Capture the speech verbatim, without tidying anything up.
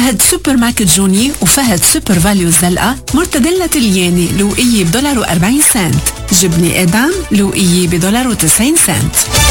فهد سوبر ماركت جوني وفهد سوبر فاليو الزلقة مرتدلة الياني لوقية بدولار وأربعين سنت. جبنة إدام لوقية بدولار وتسعين سنت.